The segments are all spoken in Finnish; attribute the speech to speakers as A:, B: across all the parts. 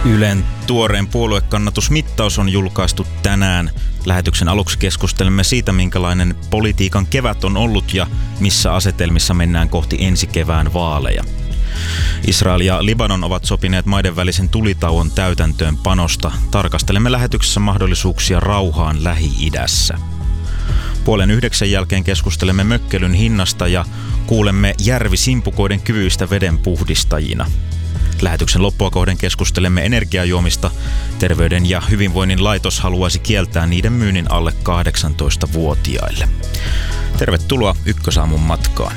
A: Ylen tuoreen puoluekannatusmittaus on julkaistu tänään. Lähetyksen aluksi keskustelemme siitä, minkälainen politiikan kevät on ollut ja missä asetelmissa mennään kohti ensi kevään vaaleja. Israel ja Libanon ovat sopineet maiden välisen tulitauon täytäntöönpanosta. Tarkastelemme lähetyksessä mahdollisuuksia rauhaan Lähi-idässä. 8:30 jälkeen keskustelemme mökkelyn hinnasta ja kuulemme järvisimpukoiden kyvyistä vedenpuhdistajina. Lähetyksen loppua kohden keskustelemme energiajuomista. Terveyden ja hyvinvoinnin laitos haluaisi kieltää niiden myynnin alle 18-vuotiaille. Tervetuloa Ykkösaamun matkaan.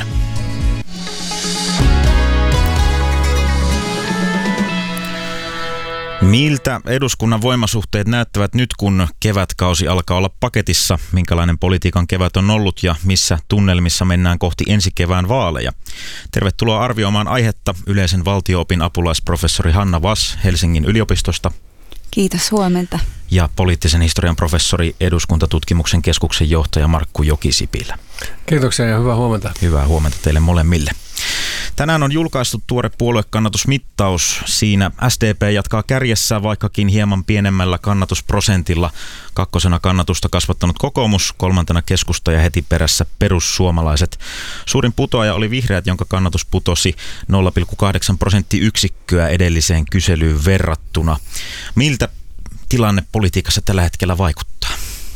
A: Miltä eduskunnan voimasuhteet näyttävät nyt, kun kevätkausi alkaa olla paketissa? Minkälainen politiikan kevät on ollut ja missä tunnelmissa mennään kohti ensi kevään vaaleja? Tervetuloa arvioimaan aihetta yleisen valtio-opin apulaisprofessori Hanna Wass Helsingin yliopistosta.
B: Kiitos, huomenta.
A: Ja poliittisen historian professori, eduskuntatutkimuksen keskuksen johtaja Markku Jokisipilä.
C: Kiitoksia ja hyvää huomenta.
A: Hyvää huomenta teille molemmille. Tänään on julkaistu tuore puoluekannatusmittaus. Siinä SDP jatkaa kärjessä, vaikkakin hieman pienemmällä kannatusprosentilla. Kakkosena kannatusta kasvattanut kokoomus, kolmantena keskusta ja heti perässä perussuomalaiset. Suurin putoaja oli vihreät, jonka kannatus putosi 0,8 prosenttiyksikköä edelliseen kyselyyn verrattuna. Miltä tilanne politiikassa tällä hetkellä vaikuttaa?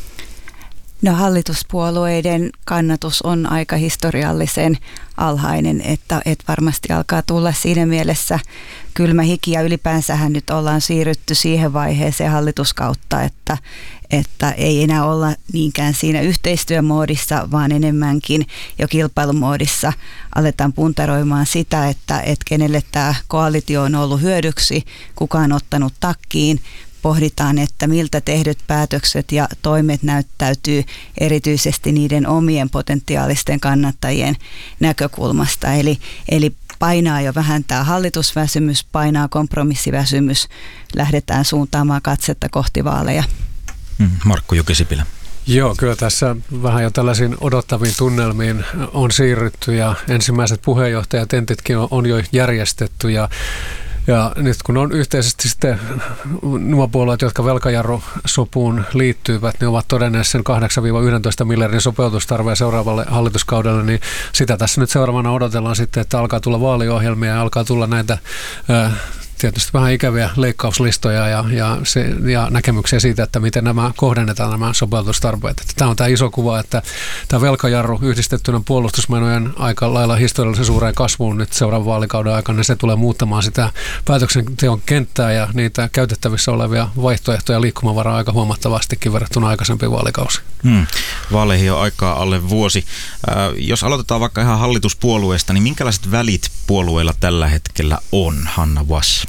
B: No, hallituspuolueiden kannatus on aika historiallisen alhainen, että varmasti alkaa tulla siinä mielessä kylmä hiki ja ylipäänsähän nyt ollaan siirrytty siihen vaiheeseen hallituskautta, että ei enää olla niinkään siinä yhteistyömoodissa, vaan enemmänkin jo kilpailumoodissa aletaan puntaroimaan sitä, että kenelle tämä koalitio on ollut hyödyksi, kuka on ottanut takkiin. Pohditaan, että miltä tehdyt päätökset ja toimet näyttäytyy erityisesti niiden omien potentiaalisten kannattajien näkökulmasta. Eli painaa jo vähän tämä hallitusväsymys, painaa kompromissiväsymys. Lähdetään suuntaamaan katsetta kohti vaaleja.
A: Markku Jokisipilä.
C: Joo, kyllä tässä vähän jo tällaisiin odottaviin tunnelmiin on siirrytty ja ensimmäiset puheenjohtajatentitkin on jo järjestetty ja nyt kun on yhteisesti sitten nuo puolueet, jotka velkajarrusopuun liittyvät, ne ovat todenneet sen 8-11 miljardin sopeutustarvea seuraavalle hallituskaudelle, niin sitä tässä nyt seuraavana odotellaan sitten, että alkaa tulla vaaliohjelmia ja alkaa tulla näitä tietysti vähän ikäviä leikkauslistoja ja näkemyksiä siitä, että miten nämä kohdennetaan nämä sopeutustarpeet. Tämä on tämä iso kuva, että tämä velkajarru yhdistettynä puolustusmenojen aika lailla historiallisen suureen kasvuun nyt seuraavan vaalikauden aikana, niin se tulee muuttamaan sitä päätöksenteon kenttää ja niitä käytettävissä olevia vaihtoehtoja liikkumavaraa aika huomattavastikin verrattuna aikaisempiin vaalikausiin.
A: Vaaleihin on aikaa alle vuosi. Jos aloitetaan vaikka ihan hallituspuolueesta, niin minkälaiset välit puolueilla tällä hetkellä on, Hanna Wass?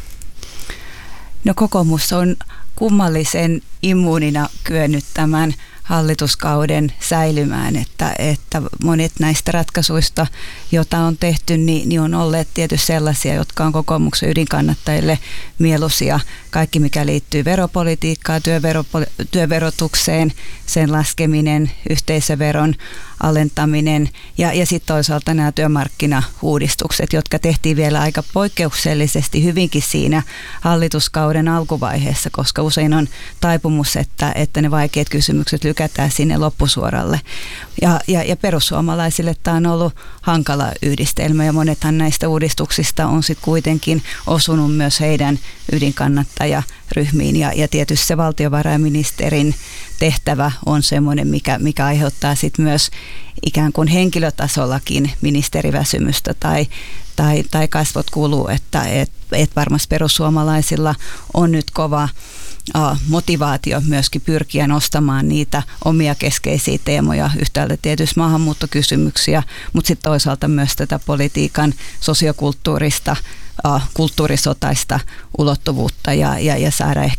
B: No, kokoomus on kummallisen immuunina kyennyt tämän hallituskauden säilymään, että monet näistä ratkaisuista, joita on tehty, niin on olleet tietysti sellaisia, jotka on kokoomuksen ydinkannattajille mieluisia. Kaikki, mikä liittyy veropolitiikkaan, työverotukseen, sen laskeminen, yhteisöveron alentaminen ja sitten toisaalta nämä työmarkkinauudistukset, jotka tehtiin vielä aika poikkeuksellisesti hyvinkin siinä hallituskauden alkuvaiheessa, koska usein on taipumus, että ne vaikeat kysymykset lykätään sinne loppusuoralle. Ja perussuomalaisille tämä on ollut hankala yhdistelmä ja monethan näistä uudistuksista on sitten kuitenkin osunut myös heidän ydinkannattajaryhmiin ja tietysti se valtiovarainministerin tehtävä on semmoinen, mikä aiheuttaa sitten myös ikään kuin henkilötasollakin ministeriväsymystä tai kasvot kuluu, että varmasti perussuomalaisilla on nyt kova motivaatio myöskin pyrkiä nostamaan niitä omia keskeisiä teemoja, yhtäältä tietysti maahanmuuttokysymyksiä, mutta sitten toisaalta myös tätä politiikan sosiokulttuurista, kulttuurisotaista ulottuvuutta ja saada